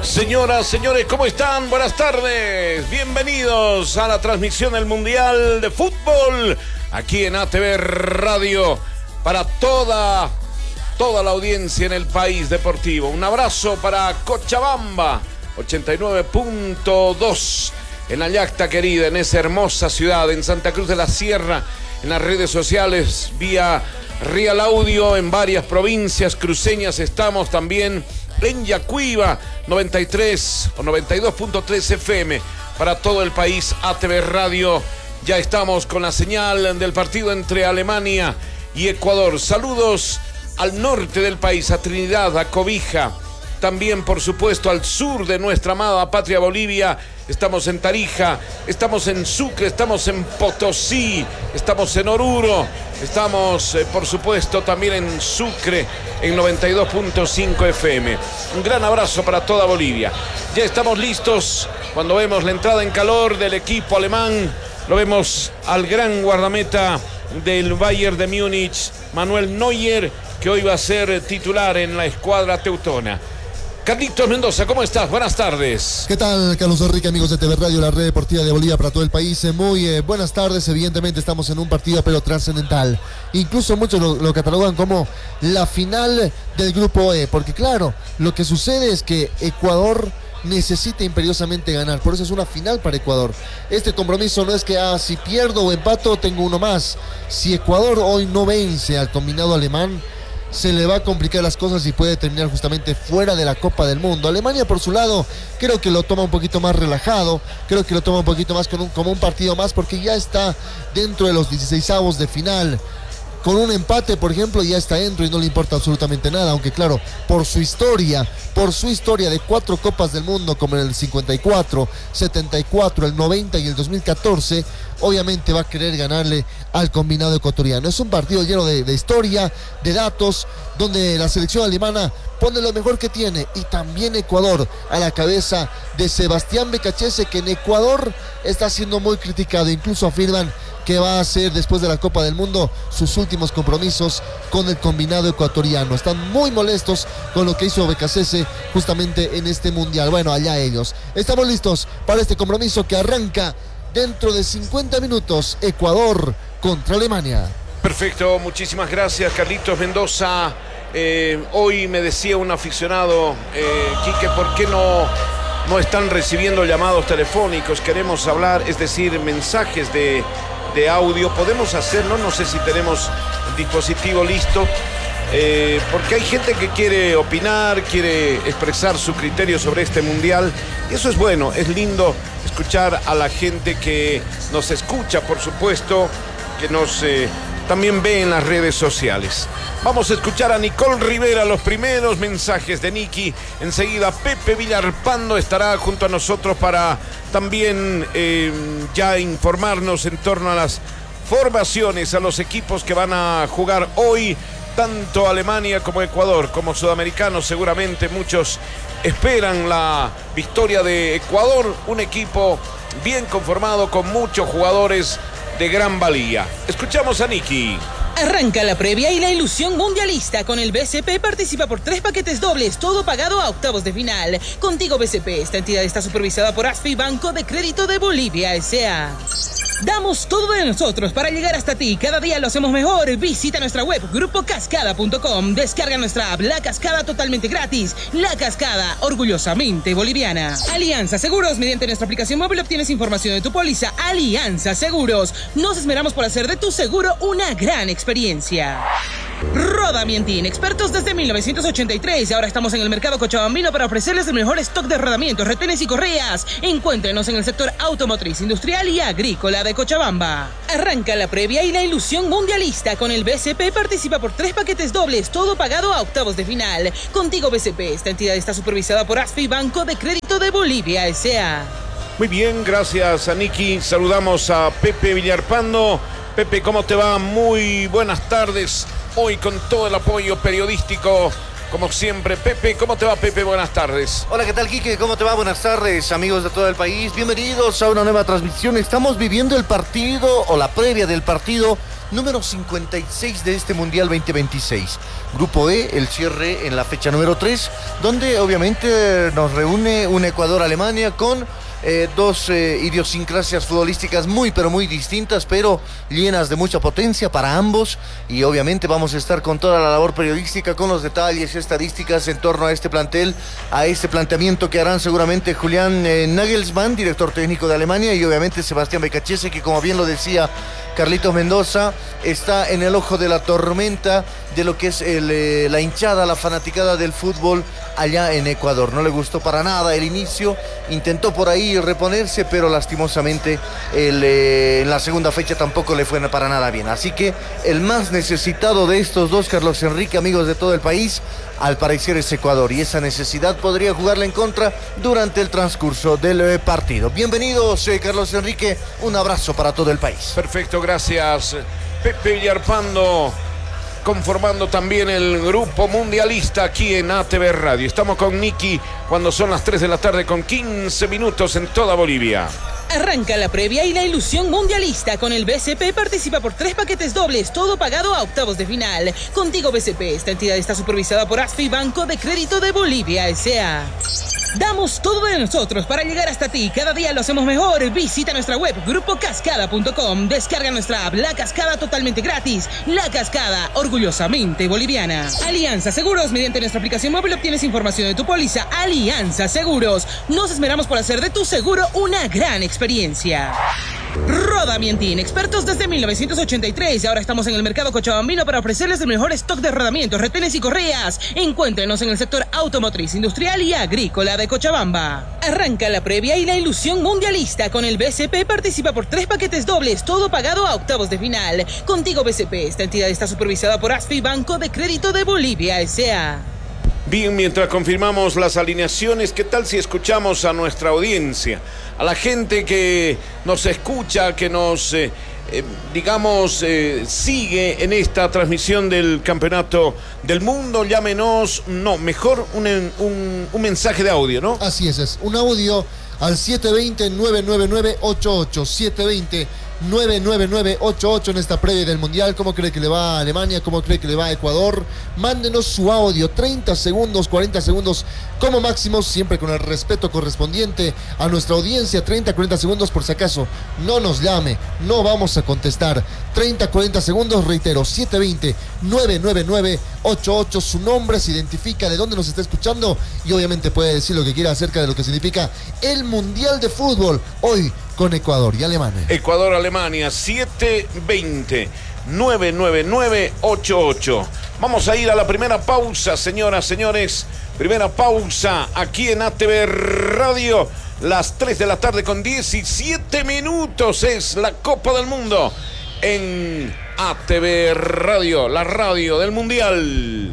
Señoras, señores, ¿cómo están? Buenas tardes. Bienvenidos a la transmisión del Mundial de Fútbol aquí en ATV Radio para toda la audiencia en el país deportivo. Un abrazo para Cochabamba, 89.2 en la Llacta querida, en esa hermosa ciudad, en Santa Cruz de la Sierra, en las redes sociales, vía Real Audio, en varias provincias cruceñas estamos también. En Yacuiba, 93 o 92.3 FM para todo el país, ATV Radio. Ya estamos con la señal del partido entre Alemania y Ecuador. Saludos al norte del país, a Trinidad, a Cobija. También, por supuesto, al sur de nuestra amada patria Bolivia. Estamos en Tarija, estamos en Sucre, estamos en Potosí, estamos en Oruro, estamos, por supuesto, también en Sucre, en 92.5 FM. Un gran abrazo para toda Bolivia. Ya estamos listos cuando vemos la entrada en calor del equipo alemán. Lo vemos al gran guardameta del Bayern de Múnich, Manuel Neuer, que hoy va a ser titular en la escuadra teutona. Carlitos Mendoza, ¿cómo estás? Buenas tardes. ¿Qué tal, Carlos Enrique, amigos de TV Radio, la red deportiva de Bolivia para todo el país? Muy buenas tardes. Evidentemente estamos en un partido pero trascendental. Incluso muchos lo catalogan como la final del grupo E, porque claro, lo que sucede es que Ecuador necesita imperiosamente ganar, por eso es una final para Ecuador. Este compromiso no es que si pierdo o empato tengo uno más. Si Ecuador hoy no vence al combinado alemán, se le va a complicar las cosas y puede terminar justamente fuera de la Copa del Mundo. Alemania, por su lado, creo que lo toma un poquito más relajado, creo que lo toma un poquito más como un partido más, porque ya está dentro de los 16avos de final. Con un empate, por ejemplo, ya está dentro y no le importa absolutamente nada, aunque claro, por su historia de 4 Copas del Mundo, como en el 54, 74, el 90 y el 2014, obviamente va a querer ganarle al combinado ecuatoriano. Es un partido lleno de historia, de datos, donde la selección alemana pone lo mejor que tiene, y también Ecuador a la cabeza de Sebastián Becachese, que en Ecuador está siendo muy criticado. Incluso afirman que va a hacer después de la Copa del Mundo sus últimos compromisos con el combinado ecuatoriano. Están muy molestos con lo que hizo Becachese justamente en este mundial. Bueno, allá ellos. Estamos listos para este compromiso que arranca dentro de 50 minutos. Ecuador contra Alemania. Perfecto, muchísimas gracias, Carlitos Mendoza. Hoy me decía un aficionado, Quique, ¿por qué no están recibiendo llamados telefónicos? Queremos hablar, es decir, mensajes de audio. Podemos hacerlo, no sé si tenemos el dispositivo listo, porque hay gente que quiere opinar, quiere expresar su criterio sobre este mundial, y eso es bueno, es lindo escuchar a la gente que nos escucha, por supuesto, que nos también ve en las redes sociales. Vamos a escuchar a Nicole Rivera, los primeros mensajes de Niki. Enseguida Pepe Villarpando estará junto a nosotros para también ya informarnos en torno a las formaciones, a los equipos que van a jugar hoy, tanto Alemania como Ecuador, como sudamericanos. Seguramente muchos esperan la victoria de Ecuador, un equipo bien conformado con muchos jugadores de gran valía. Escuchamos a Niki. Arranca la previa y la ilusión mundialista. Con el BCP participa por 3 paquetes dobles, todo pagado a octavos de final. Contigo BCP, esta entidad está supervisada por ASFI, Banco de Crédito de Bolivia S.A. Damos todo de nosotros para llegar hasta ti. Cada día lo hacemos mejor. Visita nuestra web grupocascada.com. Descarga nuestra app La Cascada totalmente gratis. La Cascada, orgullosamente boliviana. Alianza Seguros. Mediante nuestra aplicación móvil obtienes información de tu póliza. Alianza Seguros. Nos esmeramos por hacer de tu seguro una gran experiencia. Roda Mientín, expertos desde 1983. Ahora estamos en el mercado cochabambino para ofrecerles el mejor stock de rodamientos, retenes y correas. Encuéntrenos en el sector automotriz, industrial y agrícola de Cochabamba. Arranca la previa y la ilusión mundialista. Con el BCP participa por 3 paquetes dobles, todo pagado a octavos de final. Contigo BCP, esta entidad está supervisada por ASFI, Banco de Crédito de Bolivia S.A. Muy bien, gracias a Niki. Saludamos a Pepe Villarpando. Pepe, ¿cómo te va? Muy buenas tardes. Hoy con todo el apoyo periodístico, como siempre. Pepe, ¿cómo te va, Pepe? Buenas tardes. Hola, ¿qué tal, Quique? ¿Cómo te va? Buenas tardes, amigos de todo el país. Bienvenidos a una nueva transmisión. Estamos viviendo el partido, o la previa del partido número 56 de este Mundial 2026. Grupo E, el cierre en la fecha número 3, donde obviamente nos reúne un Ecuador-Alemania con dos idiosincrasias futbolísticas muy pero muy distintas, pero llenas de mucha potencia para ambos, y obviamente vamos a estar con toda la labor periodística, con los detalles, estadísticas en torno a este plantel, a este planteamiento que harán seguramente Julián Nagelsmann, director técnico de Alemania, y obviamente Sebastián Becachese, que como bien lo decía Carlitos Mendoza, está en el ojo de la tormenta de lo que es la hinchada, la fanaticada del fútbol allá en Ecuador. No le gustó para nada el inicio, intentó por ahí reponerse, pero lastimosamente en la segunda fecha tampoco le fue para nada bien. Así que el más necesitado de estos dos, Carlos Enrique, amigos de todo el país, al parecer es Ecuador, y esa necesidad podría jugarle en contra durante el transcurso del partido. Bienvenidos, Carlos Enrique, un abrazo para todo el país. Perfecto, gracias. Pepe Villarpando, conformando también el grupo mundialista aquí en ATV Radio. Estamos con Nicky cuando son las 3 de la tarde con 15 minutos en toda Bolivia. Arranca la previa y la ilusión mundialista. Con el BCP participa por 3 paquetes dobles, todo pagado a octavos de final. Contigo BCP, esta entidad está supervisada por ASFI Banco de Crédito de Bolivia S.A. Damos todo de nosotros para llegar hasta ti. Cada día lo hacemos mejor. Visita nuestra web grupocascada.com. Descarga nuestra app La Cascada totalmente gratis. La Cascada, orgullosamente boliviana. Alianza Seguros. Mediante nuestra aplicación móvil obtienes información de tu póliza. Alianza Seguros. Nos esmeramos por hacer de tu seguro una gran experiencia. Rodamientín, expertos desde 1983. Ahora estamos en el mercado cochabambino para ofrecerles el mejor stock de rodamientos, retenes y correas. Encuéntrenos en el sector automotriz, industrial y agrícola de Cochabamba. Arranca la previa y la ilusión mundialista. Con el BCP participa por 3 paquetes dobles, todo pagado a octavos de final. Contigo BCP, esta entidad está supervisada por ASFI Banco de Crédito de Bolivia S.A. Bien, mientras confirmamos las alineaciones, ¿qué tal si escuchamos a nuestra audiencia? A la gente que nos escucha, que nos, sigue en esta transmisión del Campeonato del Mundo. Llámenos, no, mejor un mensaje de audio, ¿no? Así es un audio al 720-999-88, 720-999-88 en esta previa del Mundial. ¿Cómo cree que le va a Alemania? ¿Cómo cree que le va a Ecuador? Mándenos su audio, 30 segundos, 40 segundos como máximo, siempre con el respeto correspondiente a nuestra audiencia. 30, 40 segundos, por si acaso no nos llame, no vamos a contestar. 30, 40 segundos, reitero, 720-999-88, su nombre, se identifica, de dónde nos está escuchando, y obviamente puede decir lo que quiera acerca de lo que significa el Mundial de Fútbol hoy con Ecuador y Alemania. Ecuador-Alemania, 720-999-88. Vamos a ir a la primera pausa, señoras, señores. Primera pausa aquí en ATV Radio. Las 3 de la tarde con 17 minutos es la Copa del Mundo en ATV Radio, la radio del Mundial.